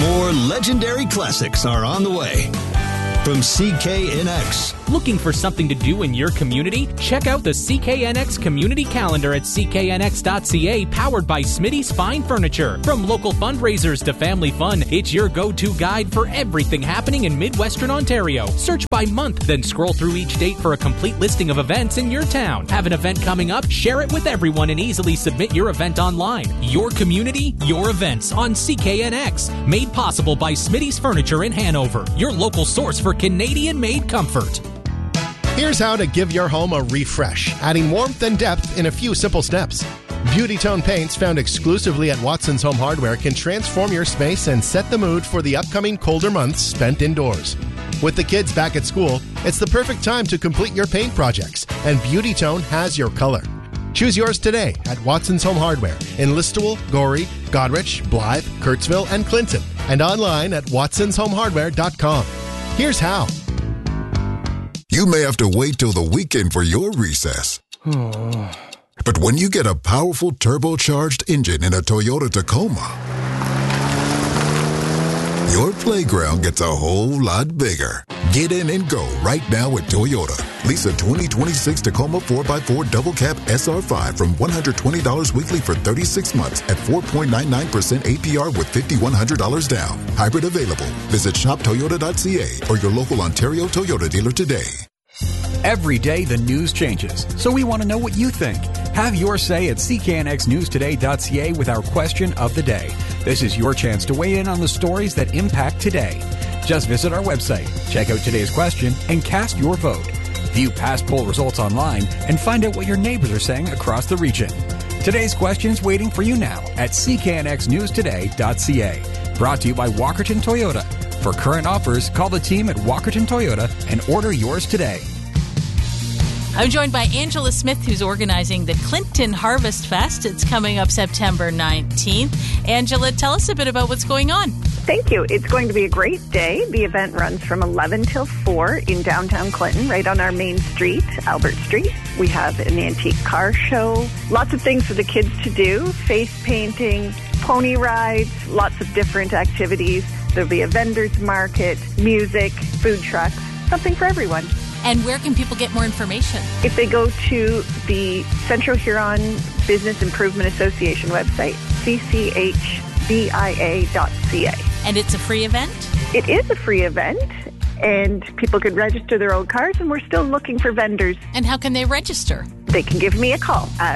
More legendary classics are on the way. From CKNX. Looking for something to do in your community? Check out the CKNX Community Calendar at cknx.ca, powered by Smitty's Fine Furniture. From local fundraisers to family fun, it's your go-to guide for everything happening in Midwestern Ontario. Search by month, then scroll through each date for a complete listing of events in your town. Have an event coming up? Share it with everyone and easily submit your event online. Your community, your events on CKNX. Made possible by Smitty's Furniture in Hanover, your local source for Canadian-made comfort. Here's how to give your home a refresh, adding warmth and depth in a few simple steps. Beauty Tone paints found exclusively at Watson's Home Hardware can transform your space and set the mood for the upcoming colder months spent indoors. With the kids back at school, it's the perfect time to complete your paint projects, and Beauty Tone has your color. Choose yours today at Watson's Home Hardware in Listowel, Gorey, Goderich, Blythe, Kurtzville, and Clinton, and online at watsonshomehardware.com. Here's how. You may have to wait till the weekend for your recess. But when you get a powerful turbocharged engine in a Toyota Tacoma, your playground gets a whole lot bigger. Get in and go right now at Toyota. Lease a 2026 Tacoma 4x4 Double Cab SR5 from $120 weekly for 36 months at 4.99% APR with $5,100 down. Hybrid available. Visit shoptoyota.ca or your local Ontario Toyota dealer today. Every day the news changes, so we want to know what you think. Have your say at cknxnewstoday.ca with our question of the day. This is your chance to weigh in on the stories that impact today. Just visit our website, check out today's question, and cast your vote. View past poll results online and find out what your neighbors are saying across the region. Today's question's waiting for you now at cknxnewstoday.ca. Brought to you by Walkerton Toyota. For current offers, call the team at Walkerton Toyota and order yours today. I'm joined by Angela Smith, who's organizing the Clinton Harvest Fest. It's coming up September 19th. Angela, tell us a bit about what's going on. Thank you. It's going to be a great day. The event runs from 11 till 4 in downtown Clinton, right on our main street, Albert Street. We have an antique car show, lots of things for the kids to do, face painting, pony rides, lots of different activities. There'll be a vendor's market, music, food trucks, something for everyone. And where can people get more information? If they go to the Central Huron Business Improvement Association website, cchbia.ca. And it's a free event? It is a free event, and people can register their own cars, and we're still looking for vendors. And how can they register? They can give me a call at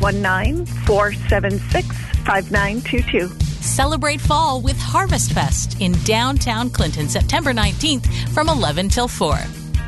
519-476-5922. Celebrate fall with Harvest Fest in downtown Clinton, September 19th from 11 till 4.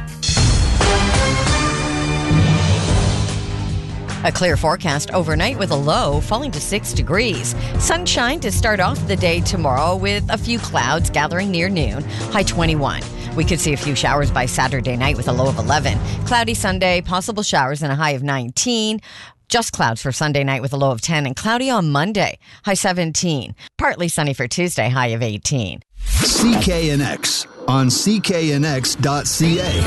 A clear forecast overnight with a low falling to 6 degrees. Sunshine to start off the day tomorrow with a few clouds gathering near noon, high 21. We could see a few showers by Saturday night with a low of 11. Cloudy Sunday, possible showers and a high of 19. Just clouds for Sunday night with a low of 10 and cloudy on Monday, high 17. Partly sunny for Tuesday, high of 18. CKNX on cknx.ca.